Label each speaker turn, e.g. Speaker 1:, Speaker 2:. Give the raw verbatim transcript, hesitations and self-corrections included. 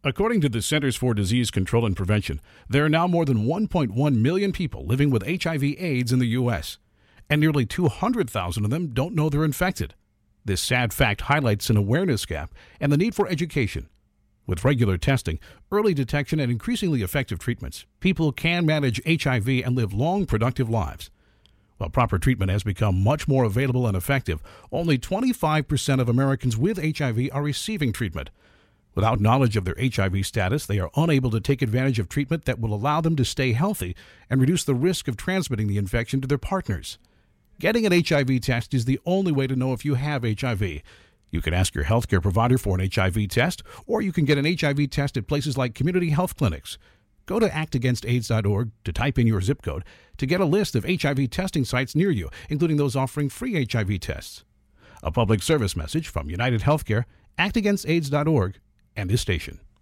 Speaker 1: According to the Centers for Disease Control and Prevention, there are now more than one point one million people living with H I V AIDS in the U S, and nearly two hundred thousand of them don't know they're infected. This sad fact highlights an awareness gap and the need for education. With regular testing, early detection, and increasingly effective treatments, people can manage H I V and live long, productive lives. While proper treatment has become much more available and effective, only twenty-five percent of Americans with H I V are receiving treatment. Without knowledge of their H I V status, they are unable to take advantage of treatment that will allow them to stay healthy and reduce the risk of transmitting the infection to their partners. Getting an H I V test is the only way to know if you have H I V. You can ask your healthcare provider for an H I V test, or you can get an H I V test at places like community health clinics. Go to act against aids dot org to type in your zip code to get a list of H I V testing sites near you, including those offering free H I V tests. A public service message from United Healthcare, act against aids dot org, and this station.